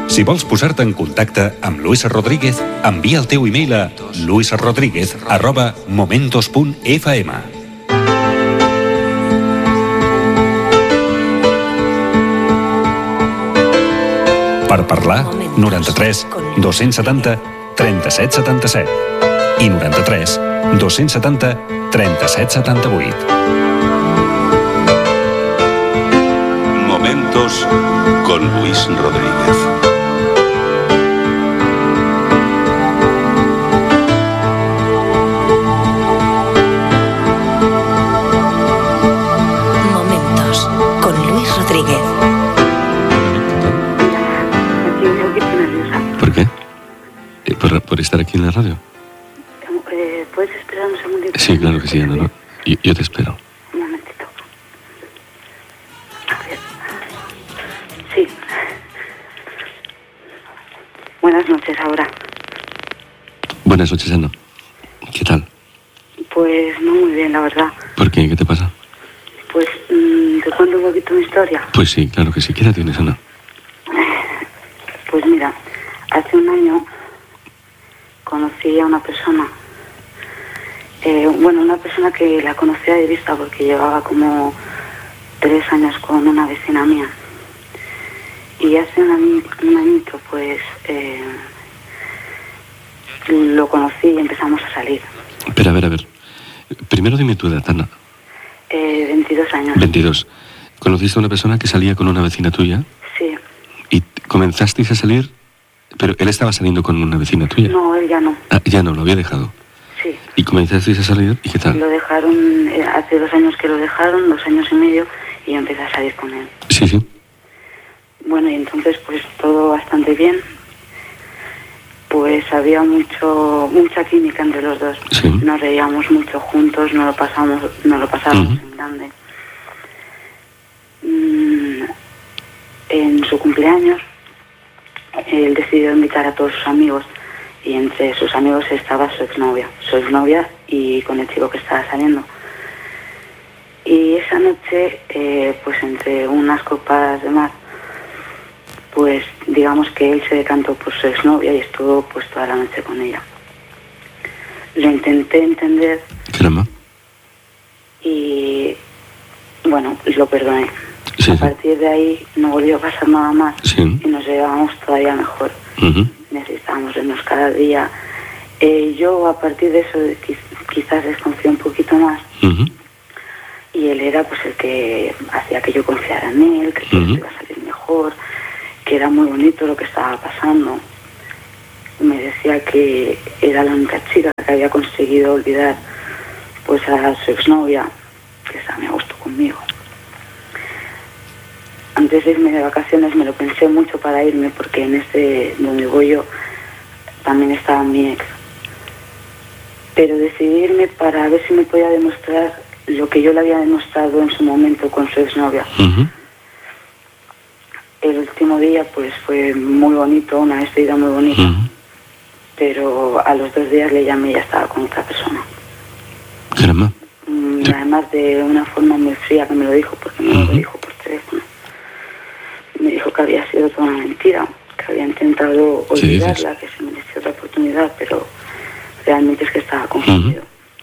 Si vols posar-te en contacte amb Luis Rodríguez, envia el teu e-mail a luisrodríguez@momentos.fm. Per parlar, 93 270 37 77 i 93 270 37 78. Momentos con Luis Rodríguez. Momentos con Luis Rodríguez. ¿Por qué? ¿Por estar aquí en la radio? ¿Puedes esperar un segundito? Sí, claro que sí, Ana, ¿no? Yo te espero. Un momentito. A ver. Sí. Buenas noches, ahora. Buenas noches, Ana. ¿Qué tal? Pues no muy bien, la verdad. ¿Por qué? ¿Qué te pasa? Pues, ¿te cuento un poquito mi historia? Pues sí, claro que sí. ¿Qué edad tienes, Ana? Pues mira, hace un año conocí a una persona. Una persona que la conocía de vista porque llevaba como 3 años con una vecina mía. Y hace un añito, pues, lo conocí y empezamos a salir. Pero a ver. Primero dime tu edad, Ana. 22 años. 22. ¿Conociste a una persona que salía con una vecina tuya? Sí. ¿Y comenzasteis a salir? Pero él estaba saliendo con una vecina tuya. No, él ya no. Ah, ya no, lo había dejado. Sí. ¿Y comenzasteis a salir? ¿Y qué tal? Lo dejaron, hace 2 años que lo dejaron, 2 años y medio, y yo empecé a salir con él. Sí. Bueno, y entonces pues todo bastante bien. Pues había mucha química entre los dos. Sí. Nos reíamos mucho juntos, nos lo pasábamos en grande. En su cumpleaños, él decidió invitar a todos sus amigos, y entre sus amigos estaba su exnovia y con el chico que estaba saliendo. Y esa noche, pues entre unas copas de más, pues digamos que él se decantó por su exnovia y estuvo pues toda la noche con ella. Lo intenté entender. Caramba. Y bueno, lo perdoné. Sí. A partir de ahí no volvió a pasar nada más. Sí. Y nos llevábamos todavía mejor. Necesitábamos vernos cada día. Yo a partir de eso quizás desconfié un poquito más. Y él era pues el que hacía que yo confiara en él, que todo iba a salir mejor, que era muy bonito lo que estaba pasando. Me decía que era la única chica que había conseguido olvidar pues a su exnovia, que estaba muy a gusto conmigo. Antes de irme de vacaciones me lo pensé mucho para irme, porque en donde voy yo también estaba mi ex. Pero decidí irme para ver si me podía demostrar lo que yo le había demostrado en su momento con su exnovia. El último día pues fue muy bonito, una despedida muy bonita. Pero a los 2 días le llamé y ya estaba con otra persona. Caramba. Además de una forma muy fría que me lo dijo, porque me lo dijo por teléfono. Me dijo que había sido toda una mentira, que había intentado olvidarla, que se merecía otra oportunidad, pero realmente es que estaba confundido.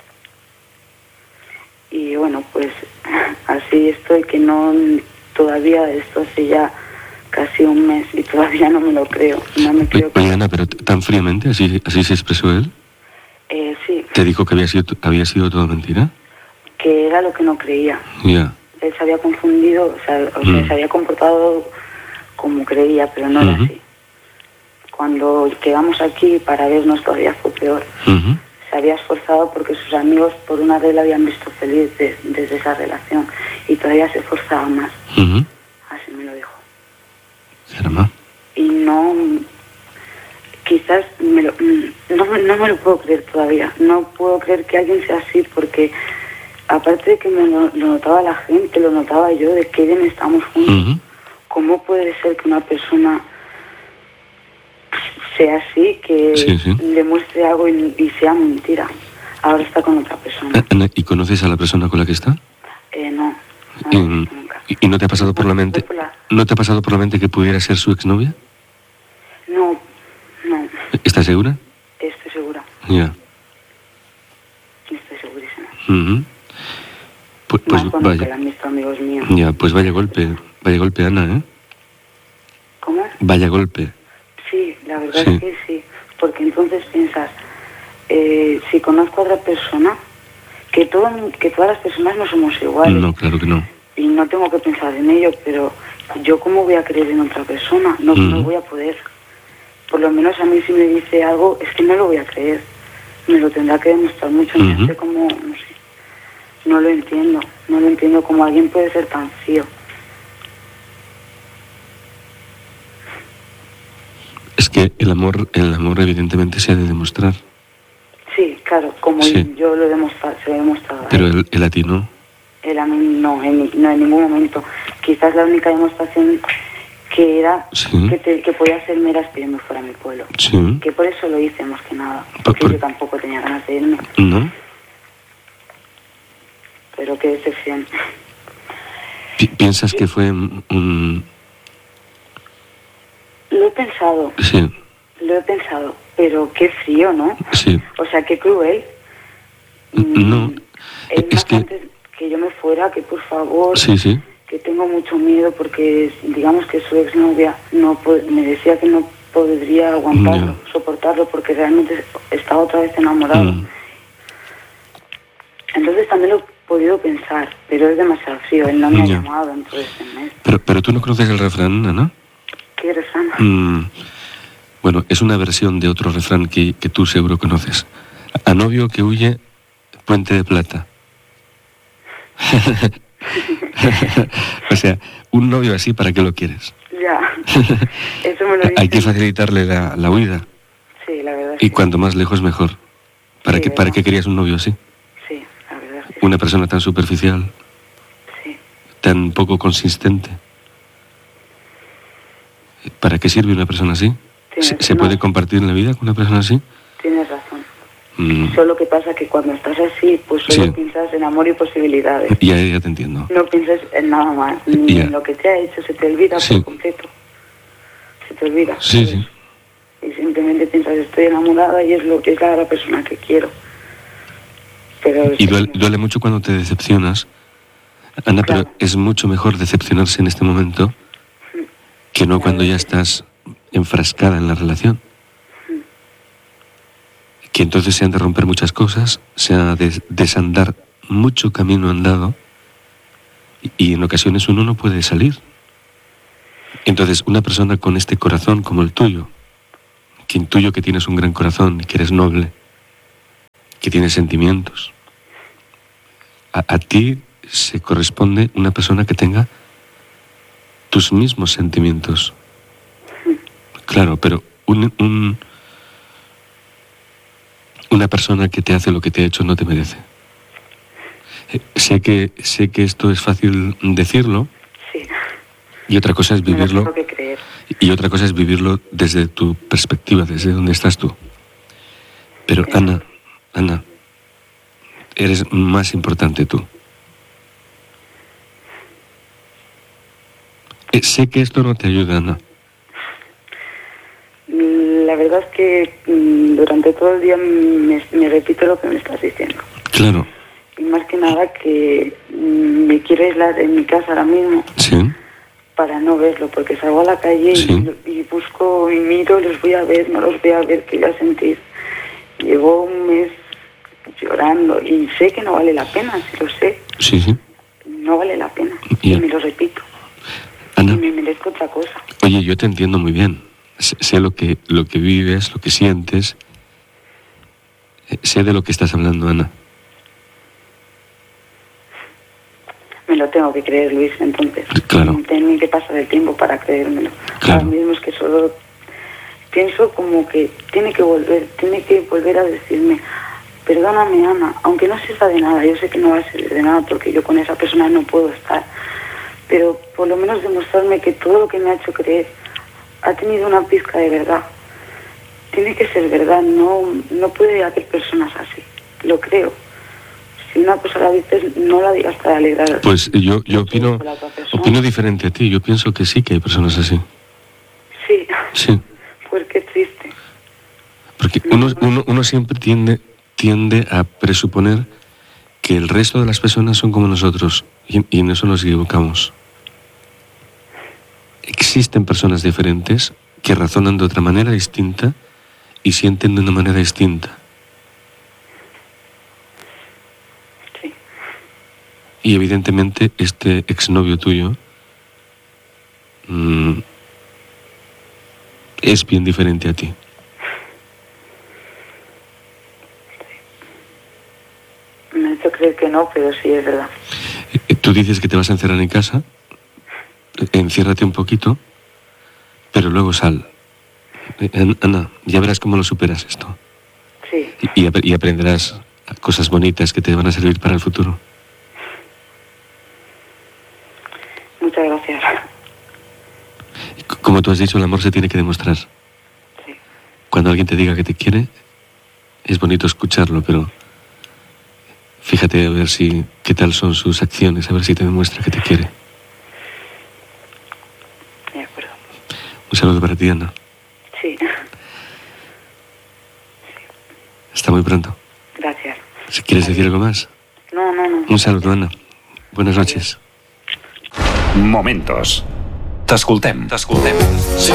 Y bueno, pues así estoy, que no, todavía esto hace ya casi un mes y todavía no me lo creo. No me creo que... Ana, pero tan fríamente, así se expresó él. Sí. ¿Te dijo que había sido toda mentira? Que era lo que no creía. Ya. Él se había confundido, o sea, se había comportado como creía, pero no era así. Cuando quedamos aquí para vernos todavía fue peor. Se había esforzado porque sus amigos por una vez la habían visto feliz desde esa relación, y todavía se esforzaba más. Así me lo dijo. Caramba. Y no, quizás no me lo puedo creer todavía. No puedo creer que alguien sea así, porque aparte de que lo notaba la gente, lo notaba yo, de que bien estamos juntos. ¿Cómo puede ser que una persona sea así, que le muestre algo y sea mentira? Ahora está con otra persona. Ana, ¿y conoces a la persona con la que está? No. Nunca. ¿Y no te ha pasado por la mente? ¿No te ha pasado por la mente que pudiera ser su exnovia? ¿Estás segura? Estoy segura. Ya. Estoy segurísima. Pues Más cuando vaya. que la han visto amigos míos. Ya, pues vaya golpe, Ana, ¿eh? ¿Cómo? Vaya golpe. Sí, la verdad Sí. es que sí. Porque entonces piensas, si conozco a otra persona, que todas las personas no somos iguales. No, claro que no. Y no tengo que pensar en ello, pero yo cómo voy a creer en otra persona, no voy a poder. Por lo menos a mí si me dice algo, es que no lo voy a creer. Me lo tendrá que demostrar mucho. No sé cómo, no sé. No lo entiendo cómo alguien puede ser tan frío. Es que el amor evidentemente se ha de demostrar. Sí, claro, como Sí. yo lo he demostrado, se lo he demostrado. Pero él a ti no. Él a mí no, en ningún momento. Quizás la única demostración que era Sí. que podía hacerme era pidiendo fuera a mi pueblo. Sí. Que por eso lo hice más que nada. Porque yo tampoco tenía ganas de irme. ¿No? Pero qué decepción. ¿Piensas que fue un...? Lo he pensado. Sí. Lo he pensado. Pero qué frío, ¿no? Sí. O sea, qué cruel. No. Es Es más que... antes que yo me fuera, que por favor... Sí, sí. Que tengo mucho miedo porque digamos que su exnovia me decía que no podría aguantarlo, soportarlo, porque realmente estaba otra vez enamorado. Entonces también lo he podido pensar, pero es demasiado frío. Él no me ha llamado dentro de este mes. Pero tú no conoces el refrán, Ana. ¿Qué refrán? Bueno, es una versión de otro refrán que tú seguro conoces. A novio que huye, puente de plata. O sea, un novio así, ¿para qué lo quieres? Ya, eso me lo dice. Hay que facilitarle la huida. Sí, la verdad. Y cuanto más lejos, mejor. ¿Para qué querías un novio así? Sí, la verdad. Sí. Una persona tan superficial, sí. tan poco consistente. ¿Para qué sirve una persona así? ¿Se puede compartir en la vida con una persona así? Tienes razón. Solo que pasa que cuando estás así, pues solo piensas en amor y posibilidades. Ya te entiendo. No piensas en nada más, ni en lo que te ha hecho, se te olvida por completo. Se te olvida. Sí. Y simplemente piensas, estoy enamorada y es la persona que quiero. Pero y duele mucho cuando te decepcionas, Ana, claro. Pero es mucho mejor decepcionarse en este momento que no cuando ya estás enfrascada en la relación. Que entonces se han de romper muchas cosas, se ha de desandar mucho camino andado y en ocasiones uno no puede salir. Entonces una persona con este corazón como el tuyo, que intuyo que tienes un gran corazón y que eres noble, que tienes sentimientos, a ti se corresponde una persona que tenga tus mismos sentimientos. Claro, pero una persona que te hace lo que te ha hecho no te merece. Sé que esto es fácil decirlo. Sí. Y otra cosa es vivirlo. Me lo tengo que creer. Y otra cosa es vivirlo desde tu perspectiva, desde donde estás tú. Pero sí. Ana, eres más importante tú. Sé que esto no te ayuda, Ana. La verdad es que durante todo el día me repito lo que me estás diciendo. Claro. Y más que nada que me quiero aislar en mi casa ahora mismo. Sí. Para no verlo, porque salgo a la calle y busco y miro, los voy a ver, no los voy a ver, ¿qué voy a sentir? Llevo un mes llorando y sé que no vale la pena, si lo sé. Sí. No vale la pena. Y me lo repito. Ana, y me merezco otra cosa. Oye, yo te entiendo muy bien. Sé lo que vives, lo que sientes. Sé de lo que estás hablando, Ana. Me lo tengo que creer, Luis, entonces. Claro. Tengo que pasar el tiempo para creérmelo. Claro. Ahora mismo es que solo pienso como que tiene que volver a decirme, perdóname, Ana, aunque no sirva de nada, yo sé que no va a servir de nada porque yo con esa persona no puedo estar, pero por lo menos demostrarme que todo lo que me ha hecho creer ha tenido una pizca de verdad. Tiene que ser verdad, no puede haber personas así, lo creo. Si una cosa la dices, no la digas para alegrar. Pues yo opino diferente a ti. Yo pienso que sí que hay personas así. Sí. Sí. Pues qué triste. Porque uno siempre tiende a presuponer que el resto de las personas son como nosotros, y en eso nos equivocamos. Existen personas diferentes que razonan de otra manera distinta y sienten de una manera distinta. Sí. Y evidentemente este exnovio tuyo es bien diferente a ti. Me ha hecho creer que no, pero sí es verdad. Tú dices que te vas a encerrar en casa, enciérrate un poquito, pero luego sal. Ana, ya verás cómo lo superas esto. Sí. Y aprenderás cosas bonitas que te van a servir para el futuro. Muchas gracias. Como tú has dicho, el amor se tiene que demostrar. Sí. Cuando alguien te diga que te quiere, es bonito escucharlo, pero fíjate a ver qué tal son sus acciones, a ver si te demuestra que te quiere. De acuerdo. Un saludo para ti, Ana. Sí. Hasta muy pronto. Gracias. Si quieres decir algo más. No. Un saludo, Ana. Buenas noches. Momentos. T'escoltem. Sí.